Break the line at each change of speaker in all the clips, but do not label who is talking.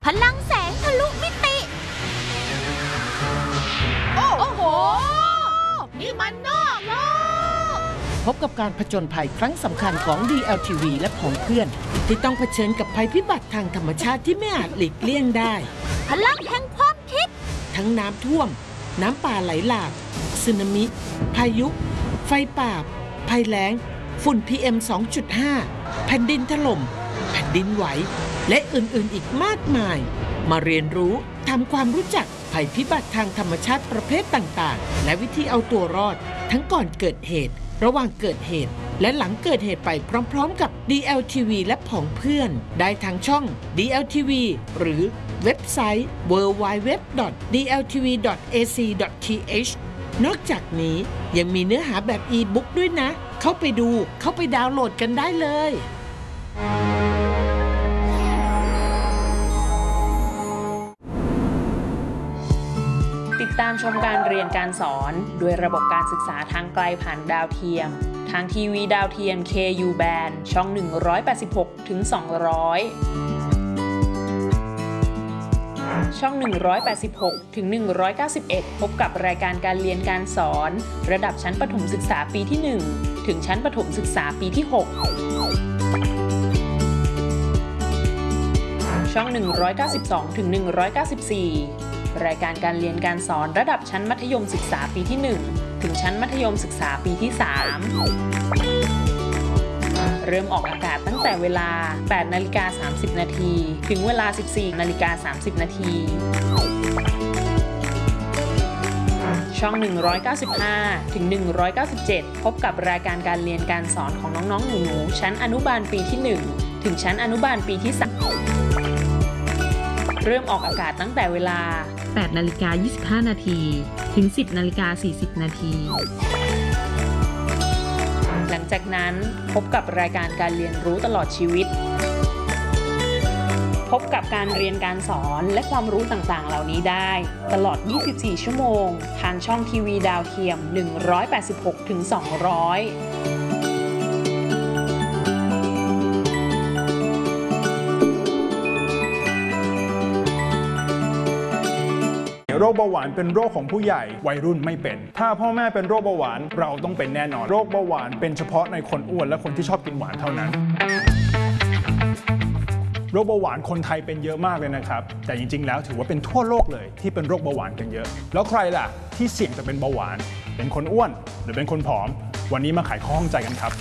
พลังแสงทะลุมิติโอ้โหนี่มันนอกโลก
พบกับการผจญภัยครั้งสำคัญของ DLTV และผองเพื่อนที่ต้องเผชิญกับภัยพิบัติทางธรรมชาติที่ไม่อาจหลีกเลี่ยงได้
พลังแห่งความคิด
ทั้งน้ำท่วมน้ำป่าไหลหลากสึนามิพายุไฟป่าภัยแล้งฝุ่น PM 2.5 แผ่นดินถล่มแผ่นดินไหวและอื่นๆอีกมากมายมาเรียนรู้ทำความรู้จักภัยพิบัติทางธรรมชาติประเภทต่างๆและวิธีเอาตัวรอดทั้งก่อนเกิดเหตุระหว่างเกิดเหตุและหลังเกิดเหตุไปพร้อมๆกับ DLTV และผองเพื่อนได้ทางช่อง DLTV หรือเว็บไซต์ www.dltv.ac.th นอกจากนี้ยังมีเนื้อหาแบบอีบุ๊กด้วยนะเข้าไปดูเข้าไปดาวน์โหลดกันได้เลย
ติดตามชมการเรียนการสอนด้วยระบบการศึกษาทางไกลผ่านดาวเทียมทางทีวีดาวเทียม KU Band ช่อง 186 ถึง 200 ช่อง 186 ถึง 191 พบกับรายการการเรียนการสอนระดับชั้นประถมศึกษาปีที่ 1 ถึงชั้นประถมศึกษาปีที่ 6 ช่อง 192 ถึง 194รายการการเรียนการสอนระดับชั้นมัธยมศึกษาปีที่ 1 ถึงชั้นมัธยมศึกษาปีที่ 3 เริ่มออกอากาศตั้งแต่เวลา 8:30 นาทีถึงเวลา 14:30 นาทีช่อง 195 ถึง 197 พบกับรายการการเรียนการสอนของน้องๆหนูๆชั้นอนุบาลปีที่ 1 ถึงชั้นอนุบาลปีที่ 3เริ่มออกอากาศตั้งแต่เวลา 8:25 นาทีถึง 10:40 นาทีหลังจากนั้นพบกับรายการการเรียนรู้ตลอดชีวิตพบกับการเรียนการสอนและความรู้ต่างๆเหล่านี้ได้ตลอด 24 ชั่วโมงทางช่องทีวีดาวเทียม 186 ถึง 200
โรคเบาหวานเป็นโรคของผู้ใหญ่วัยรุ่นไม่เป็นถ้าพ่อแม่เป็นโรคเบาหวานเราต้องเป็นแน่นอนโรคเบาหวานเป็นเฉพาะในคนอ้วนและคนที่ชอบกินหวานเท่านั้นโรคเบาหวานคนไทยเป็นเยอะมากเลยนะครับแต่จริงๆแล้วถือว่าเป็นทั่วโลกเลยที่เป็นโรคเบาหวานกันเยอะแล้วใครล่ะที่เสี่ยงจะเป็นเบาหวานเป็นคนอ้วนหรือเป็นคนผอมวันนี้มาไขข้อข้องใจกันครับ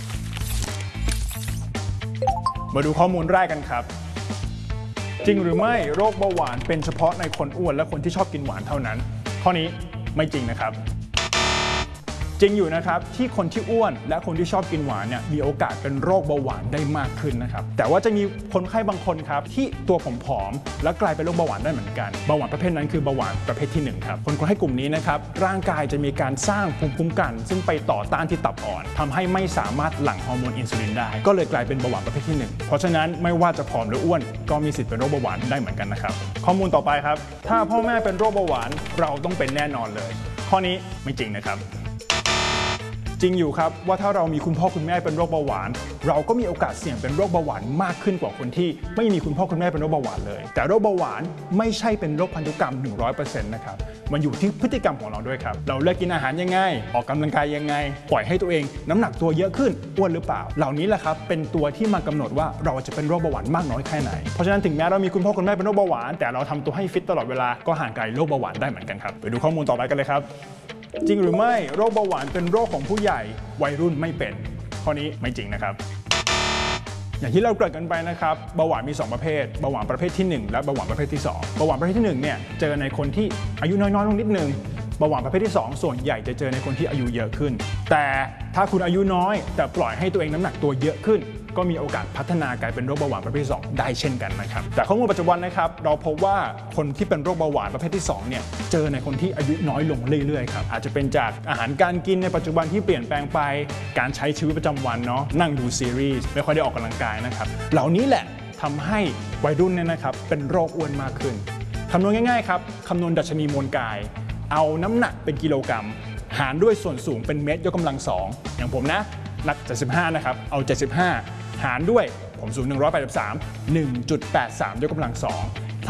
มาดูข้อมูลแรกกันครับจริงหรือไม่โรคเบาหวานเป็นเฉพาะในคนอ้วนและคนที่ชอบกินหวานเท่านั้นข้อนี้ไม่จริงนะครับจริงอยู่นะครับที่คนที่อ้วนและคนที่ชอบกินหวานเนี่ยมีโอกาสเป็นโรคเบาหวานได้มากขึ้นนะครับแต่ว่าจะมีคนไข้บางคนครับที่ตัวผอมๆและกลายเป็นโรคเบาหวานได้เหมือนกันเบาหวานประเภทนั้นคือเบาหวานประเภทที่1ครับคนไข้กลุ่มนี้นะครับร่างกายจะมีการสร้างภูมิคุ้มกันซึ่งไปต่อต้านที่ตับอ่อนทำให้ไม่สามารถหลั่งฮอร์โมนอินซูลินได้ก็เลยกลายเป็นเบาหวานประเภทที่1เพราะฉะนั้นไม่ว่าจะผอมหรืออ้วนก็มีสิทธิ์เป็นโรคเบาหวานได้เหมือนกันนะครับข้อมูลต่อไปครับถ้าพ่อแม่เป็นโรคเบาหวานเราต้องเป็นแน่นอนเลยข้อนี้ไม่จริงนะครับจริงอยู่ครับว่าถ้าเรามีคุณพ่อคุณแม่เป็นโรคเบาหวานเราก็มีโอกาสเสี่ยงเป็นโรคเบาหวานมากขึ้นกว่าคนที่ไม่มีคุณพ่อคุณแม่เป็นโรคเบาหวานเลยแต่โรคเบาหวานไม่ใช่เป็นโรคพันธุกรรม 100% นะครับมันอยู่ที่พฤติกรรมของเราด้วยครับเราเลือกกินอาหารยังไงออกกำลังกายยังไงปล่อยให้ตัวเองน้ำหนักตัวเยอะขึ้นอ้วนหรือเปล่าเหล่านี้แหละครับเป็นตัวที่มากำหนดว่าเราจะเป็นโรคเบาหวานมากน้อยแค่ไหนเพราะฉะนั้นถึงแม้เรามีคุณพ่อคุณแม่เป็นโรคเบาหวานแต่เราทำตัวให้ฟิตตลอดเวลาก็ห่างไกลโรคเบาหวานได้เหมือนกันครับไปดูข้อมูลต่อไปกันเลยครับจริงหรือไม่โรคเบาหวานเป็นโรคของผู้ใหญ่วัยรุ่นไม่เป็นข้อนี้ไม่จริงนะครับอย่างที่เราเกริ่นกันไปนะครับเบาหวานมี2ประเภทเบาหวานประเภทที่1และเบาหวานประเภทที่2เบาหวานประเภทที่1เนี่ยเจอในคนที่อายุน้อยๆลงนิดนึงเบาหวานประเภทที่2ส่วนใหญ่จะเจอในคนที่อายุเยอะขึ้นแต่ถ้าคุณอายุน้อยแต่ปล่อยให้ตัวเองน้ำหนักตัวเยอะขึ้นก็มีโอกาสพัฒนากลายเป็นโรคเบาหวานประเภทที่2ได้เช่นกันนะครับแต่ข้อมูลปัจจุบันนะครับเราพบว่าคนที่เป็นโรคเบาหวานประเภทที่2เนี่ยเจอในคนที่อายุน้อยลงเรื่อยๆครับอาจจะเป็นจากอาหารการกินในปัจจุบันที่เปลี่ยนแปลงไปการใช้ชีวิตประจำวันเนาะนั่งดูซีรีส์ไม่ค่อยได้ออกกำลังกายนะครับเหล่านี้แหละทำให้วัยรุ่นเนี่ยนะครับเป็นโรคอ้วนมากขึ้นคำนวณง่ายๆครับคำนวณดัชนีมวลกายเอาน้ำหนักเป็นกิโลกรัมหารด้วยส่วนสูงเป็นเมตรยกกำลัง2อย่างผมนะหนัก75นะครับเอา75หารด้วยผมสูง183 1.83 ยกกำลัง2